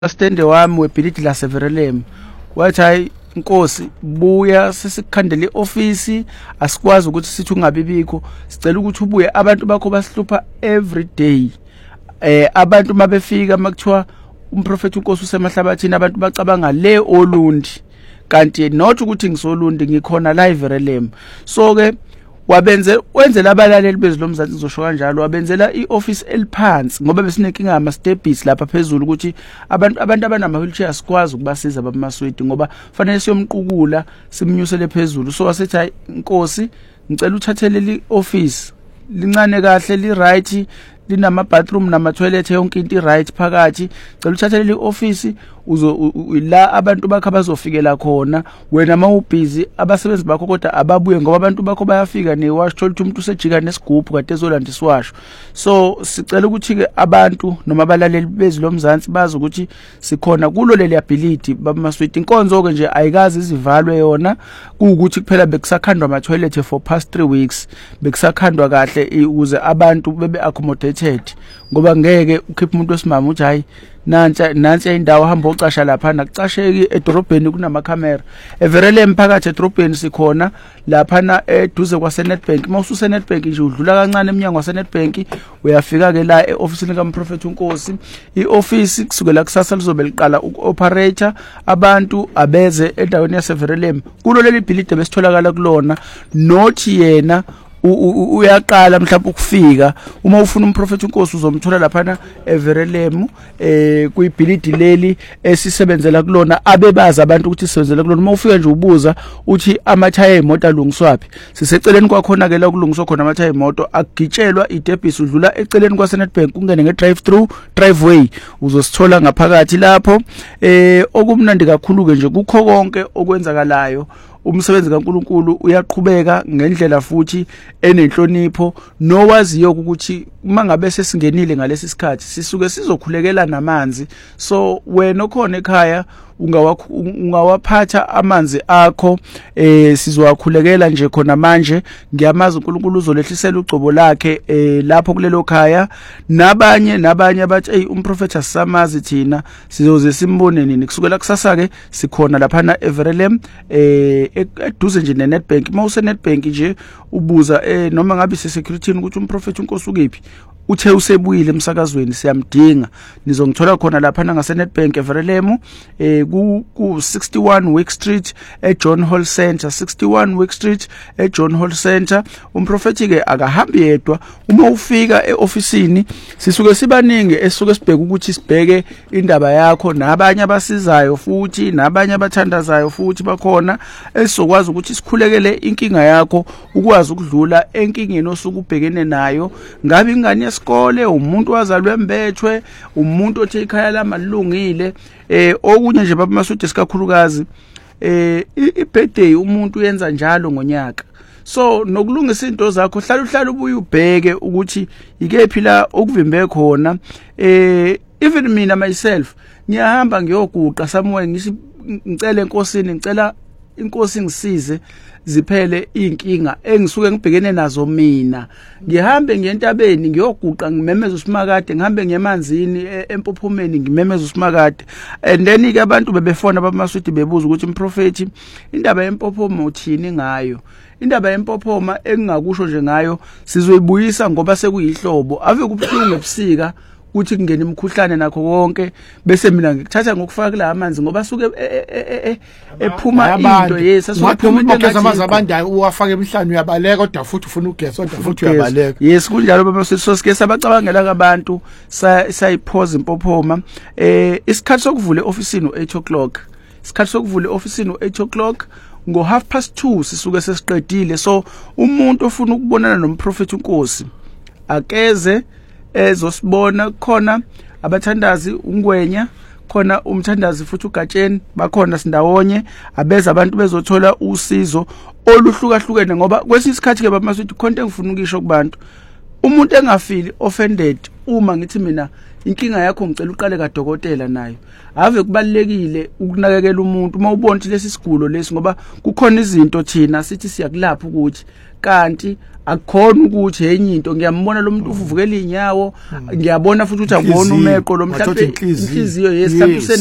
Stende wami webhilidi laseVerelem wathi hayi Nkosi buya sesikhandele ioffice asikwazi ukuthi sithi ungabibikho sicela ukuthi ubuye abantu bakho basihlupha every day abantu mabefika makuthiwa umprofeti uNkosi usemahlabathini abantu bacabanga le Olundi kanti not ukuthi ngisolundi ngikhona la eVerelem so ke wenzela abalaleli bezilomzansi ngizosho kanjalo wabenzela ioffice eliphansi ngoba besinenkinga ama stepis lapha phezulu ukuthi abantu abanama wheelchair sikwazi ukubasiza babamaswidi ngoba fanele siyomqukula simnyusele phezulu so wasethi hayi Nkosi ngicela uthathele li office lincane kahle li right linama bathroom nama toilet yonke into right phakathi cela uthathele li office la abantu bakho bazofikela khona wena mawubhizi abasebenzi bakho kodwa ababuye ngoba abantu bakho bayafika newash thola ukuthi umuntu usejika nesigubhu kade ezolanda iswasho so sicela ukuthi ke abantu noma abalaleli bezilomzansi bazi ukuthi sikhona kulo leli ability babamaswidi inkonzo ke nje ayikazi izivalwe yona kuukuthi kuphela bekusakhandwa ama toilet for past 3 weeks bekusakhandwa kahle ukuze abantu bebe accommodated ngoba ngeke ukhiphe umuntu wesimama uthi hayi nansi indawo hamba ocasha lapha nakucasheki edorobheni kunama camera eVerelem phakathi edorobheni sikhona lapha na eduze kwaseNetbank mawususe Netbank nje udlula kancane eminyango waseNetbank uyafika ke la eoffice likaMprofeti uNkosi ioffice kusukela kusasa lizobe liqala ukuoperator abantu abeze endaweni yaseVerelem kulo leli bhilidi besitholakala kulona not yena uyaqala mhlawumbe ukufika uma ufuna umprofeti uNkosi uzomthola lapha eVerelem kuyibhilidi leli esisebenzela kulona abebaza abantu ukuthi sisebenzela kulona uma ufika nje ubuza uthi amathaya emoto alungiswapi siseceleni kwakhona ke la kulungiswa khona amathaya emoto agitshelwa idebhis udlula eceleni kwaseNetbank ungene nge-drive through driveway uzosithola ngaphakathi lapho okumnandi kakhulu ke nje kukho konke okwenzakalayo umsebenzi kaNkuluNkulu uyaqhubeka ngendlela futhi enenhlonipho nowaziyo ukuthi mangabe sesingenile ngalesi sikhathi sisuke sizokhulekela namanzi so wena okhona ekhaya ungawaphatha amanzi akho sizowakhulekela nje khona manje ngiyamazi uNkulunkulu uzolehlisela ugcobo lakhe lapho kulelo khaya nabanye abathi hey umprofeti asamazi thina sizoze simbone nini kusukela kusasa ke sikhona lapha eVerelem eduze nje neNetbank mawuse Netbank nje ubuza noma ngabe security ukuthi umprofeti uNkosi ukephi uthe usebuyile emsakazweni siyamdinga nizongithola khona lapha ngaseNetbank eVerelem ku 61 Wick Street eJohn Hall Center 61 Wick Street eJohn Hall Center umprofeti ke akahambi yedwa uma ufika eofisini sisuke sibaningi esuke sibheka ukuthi sibheke indaba yakho nabanye abasizayo futhi nabanye abathandazayo futhi bakhona esizokwazi ukuthi sikhulekele inkinga yakho ukwazi ukudlula enkingeni osukubhekene nayo ngabe ingane yesikole umuntu wazalwe embethwe umuntu othi ikhaya lamalungile okunye nje babamaswidi sikakhulukazi ibirthday umuntu uyenza njalo ngonyaka so nokulungisa into zakho hlala ubuye ubheke ukuthi ikephi la okuvimbe khona even mina myself ngiyahamba ngiyoguqa somewhere ngicela enkosini ngicela inkosi ngisize ziphele inkinga engisuke ngibhekene nazo mina ngihambe ngiyentabeni ngiyoguqa ngimemeza uSimakade ngihambe ngemanzini empophomeni ngimemeza uSimakade and then ke abantu bebefona babamaswidi bebuza ukuthi umprofeti indaba yempophomo uthini ngayo indaba yempophoma engingakusho nje ngayo sizoyibuyisa ngoba sekuyihlobo ave kubuhlungu ebusika uthi kungena imikhuhlane nakho konke bese mina ngikuthatha ngokufaka la amanzi ngoba suke ephuma into asuphuma ugeza amanzi abandayo uwafaka emhlanje uyabaleka kodwa futhi ufuna ugeza kodwa futhi uyabaleka yes kunjalo baba sosike sabacabangela kabantu sayiphoza impophoma isikhathi sokuvula eofisini u8 o'clock isikhathi sokuvula eofisini u8 o'clock ngo 2:30 sisuke sesiqedile so umuntu ofuna ukubonana nomprofeti uNkosi akeze ezosibona khona abathandazi ungwenya khona umthandazi futhi uGatsheni bakhona sindawonye abeza abantu bezothola usizo oluhlukahlukene ngoba kwesisikhathi ke babamaswidi konke ngifuna ukisho kubantu umuntu engafili offended uma ngithi mina inkinga yakho ngicela uqale kadokotela nayo ave kubalekile ukunakekela umuntu uma ubona ukuthi lesi sigulo lesi ngoba kukhona izinto thina sithi siyakulapha ukuthi kanti akukhona ukuthi enye into ngiyambona lo muntu uvuvukela inyawo ngiyabona futhi ukuthi akubona umeqo lo mhlawumbe inhliziyo yesihlambi